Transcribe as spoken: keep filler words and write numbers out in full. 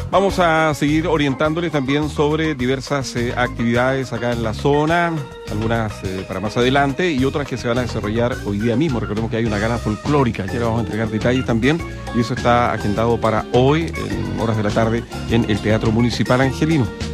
Vamos a seguir orientándoles también sobre diversas eh, actividades acá en la zona, algunas eh, para más adelante y otras que se van a desarrollar hoy día mismo. Recordemos que hay una gala folclórica, ya le vamos a entregar detalles también, y eso está agendado para hoy, en horas de la tarde, en el Teatro Municipal Angelino.